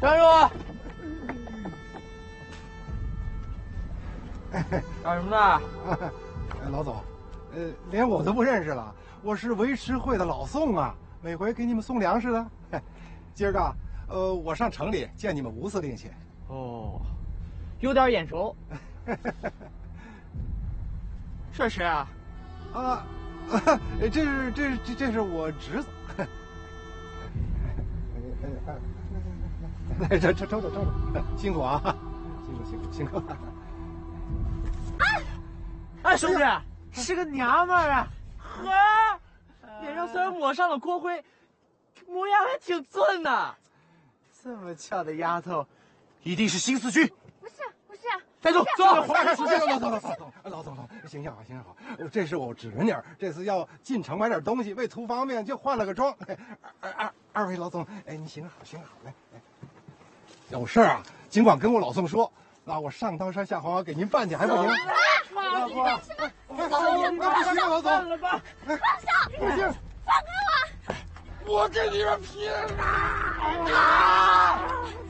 站住！干什么呢？ 老总，连我都不认识了，我是维持会的老宋啊，每回给你们送粮食的。今儿个，我上城里见你们吴司令去。 哦，有点眼熟。这谁啊？ 啊，这是我侄子。抽着，辛苦啊，辛苦。 哎，兄弟，是个娘们儿啊！呵，脸上虽然抹上了锅灰，模样还挺俊呢。这么俏的丫头，一定是新四区。 不是， 站住！走！ 老总，行好，这是我侄女，这次要进城买点东西，为图方便就换了个装。二位老总，你行好，来，有事啊，尽管跟我老宋说，那我上刀山下黄河给您办去，还不行？ 老公， 不行，老总， 放手！ 不行， 放开我！ 我跟你们拼了！